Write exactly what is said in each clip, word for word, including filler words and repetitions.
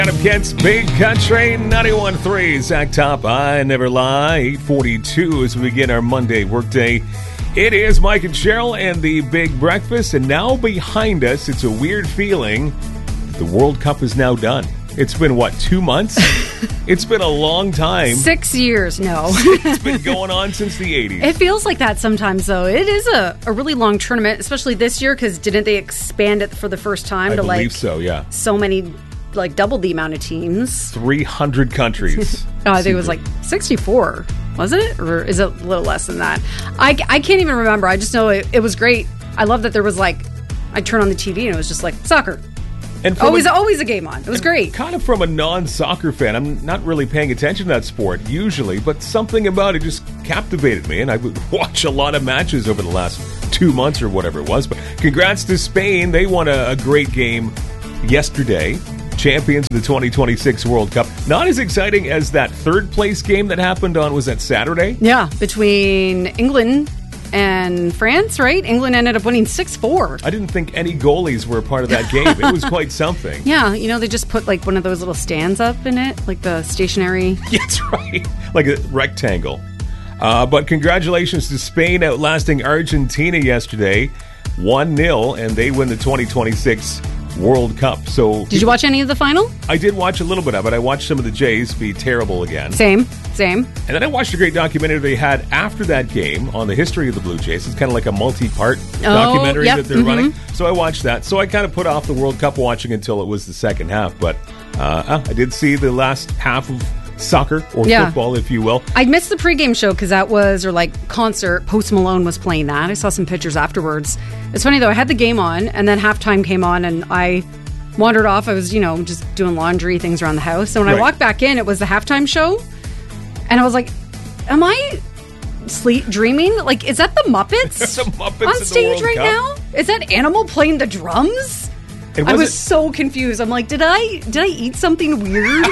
Adam Kent's Big Country ninety-one point three. Zach Top, I Never Lie. eight forty-two as we begin our Monday workday. It is Mike and Cheryl and the Big Breakfast. And now behind us, it's a weird feeling. The World Cup is now done. It's been, what, two months? It's been a long time. Six years, no. It's been going on since the eighties. It feels like that sometimes, though. It is a, a really long tournament, especially this year, because didn't they expand it for the first time I to, believe like, so, yeah. so many, like, double the amount of teams? three hundred countries. Oh, I think it was like sixty-four, wasn't it? Or is it a little less than that? I, I can't even remember. I just know it, it was great. I love that there was, like, I turned on the T V and it was just like, soccer. And always, a, always a game on. It was great. Kind of from a non-soccer fan, I'm not really paying attention to that sport usually, but something about it just captivated me, and I would watch a lot of matches over the last two months or whatever it was. But congrats to Spain. They won a, a great game yesterday. Champions of the twenty twenty-six World Cup. Not as exciting as that third place game that happened on, was that Saturday? Yeah, between England and France, right? England ended up winning six four. I didn't think any goalies were a part of that game. It was quite something. Yeah, you know, they just put like one of those little stands up in it, like the stationary. That's right. Like a rectangle. Uh, but congratulations to Spain outlasting Argentina yesterday. one nil, and they win the twenty twenty-six World Cup. So did you watch any of the final? I did watch a little bit of it. I watched some of the Jays be terrible again. Same, same. And then I watched a great documentary they had after that game on the history of the Blue Jays. It's kind of like a multi-part oh, documentary yep, that they're mm-hmm. running. So I watched that. So I kind of put off the World Cup watching until it was the second half. But uh, I did see the last half of soccer, or yeah. football, if you will. I missed the pregame show because that was, or like concert, Post Malone was playing that. I saw some pictures afterwards. It's funny though, I had the game on and then halftime came on and I wandered off. I was, you know, just doing laundry, things around the house. And when right. I walked back in, it was the halftime show. And I was like, am I sleep dreaming? Like, is that the Muppets, the Muppets on stage right Cup? now? Is that Animal playing the drums? I was it- so confused. I'm like, did I did I eat something weird?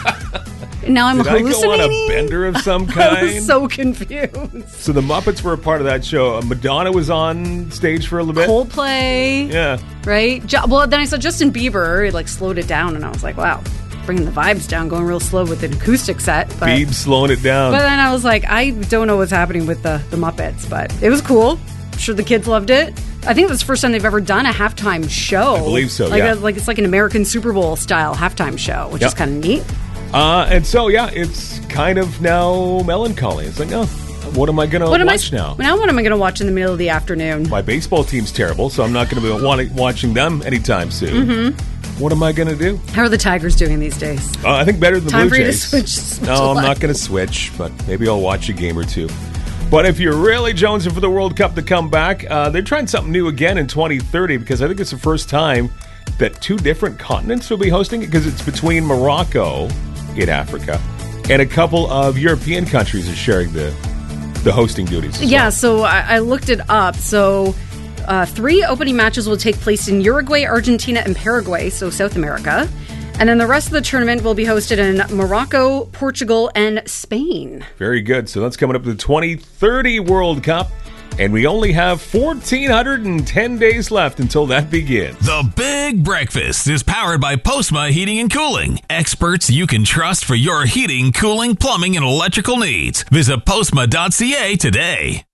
And now I'm Did hallucinating. I go on a bender of some kind? I was so confused. So the Muppets were a part of that show. Madonna was on stage for a little bit. Coldplay. Yeah. Right? Well, then I saw Justin Bieber. It like slowed it down, and I was like, wow, bringing the vibes down, going real slow with an acoustic set. But, Biebs slowing it down. But then I was like, I don't know what's happening with the, the Muppets, but it was cool. I'm sure the kids loved it. I think it was the first time they've ever done a halftime show. I believe so, like yeah. A, like it's like an American Super Bowl style halftime show, which yep. is kind of neat. Uh, and so, yeah, it's kind of now melancholy. It's like, oh, what am I going to watch I, now? Now what am I going to watch in the middle of the afternoon? My baseball team's terrible, so I'm not going to be wanting, watching them anytime soon. Mm-hmm. What am I going to do? How are the Tigers doing these days? Uh, I think better than the Time Blue for Jays. You to switch, switch no, I'm life. not going to switch, but maybe I'll watch a game or two. But if you're really jonesing for the World Cup to come back, uh, they're trying something new again in twenty thirty because I think it's the first time that two different continents will be hosting it because it's between Morocco in Africa and a couple of European countries are sharing the the hosting duties as yeah well. So I, I looked it up. So uh, three opening matches will take place in Uruguay, Argentina, and Paraguay, so South America, and then the rest of the tournament will be hosted in Morocco, Portugal, and Spain. Very good. So that's coming up to the twenty thirty World Cup. And we only have one thousand four hundred ten days left until that begins. The Big Breakfast is powered by Postma Heating and Cooling. Experts you can trust for your heating, cooling, plumbing, and electrical needs. Visit postma dot c a today.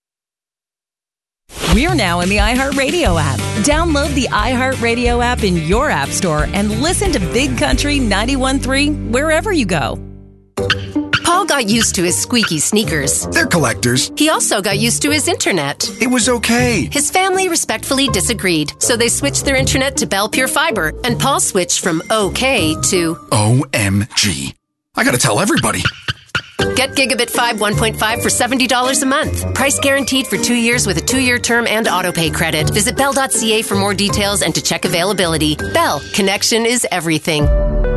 We're now in the iHeartRadio app. Download the iHeartRadio app in your app store and listen to Big Country ninety-one point three wherever you go. Paul got used to his squeaky sneakers. They're collectors. He also got used to his internet. It was okay. His family respectfully disagreed, so they switched their internet to Bell Pure Fiber, and Paul switched from okay to O M G. I gotta tell everybody. Get Gigabit five one point five for seventy dollars a month. Price guaranteed for two years with a two-year term and autopay credit. Visit bell dot c a for more details and to check availability. Bell, connection is everything.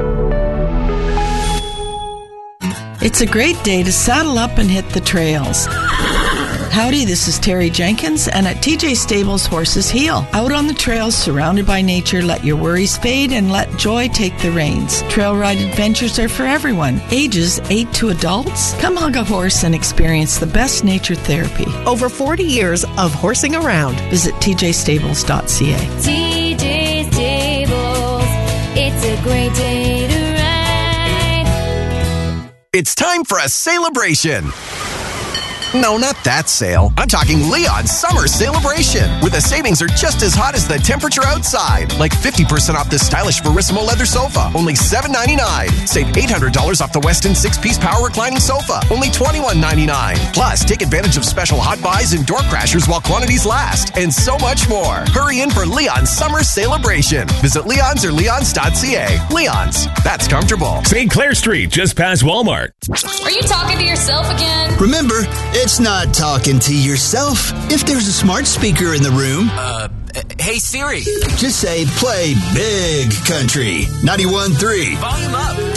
It's a great day to saddle up and hit the trails. Howdy, this is Terry Jenkins, and at T J Stables Horses Heal. Out on the trails, surrounded by nature, let your worries fade and let joy take the reins. Trail ride adventures are for everyone, ages eight to adults. Come hug a horse and experience the best nature therapy. Over forty years of horsing around. Visit t j stables dot c a. T J Stables, it's a great day to It's time for a celebration. No, not that sale. I'm talking Leon's Summer Celebration, where the savings are just as hot as the temperature outside. Like fifty percent off this stylish Verissimo leather sofa, only seven ninety-nine. Save eight hundred dollars off the Westin six-piece power reclining sofa, only twenty-one ninety-nine. Plus, take advantage of special hot buys and door crashers while quantities last, and so much more. Hurry in for Leon's Summer Celebration. Visit Leon's or leons dot c a. Leon's, that's comfortable. Saint Clair Street, just past Walmart. Are you talking to yourself again? Remember, it's not talking to yourself. If there's a smart speaker in the room, uh, hey Siri, just say play Big Country ninety-one point three. Volume up.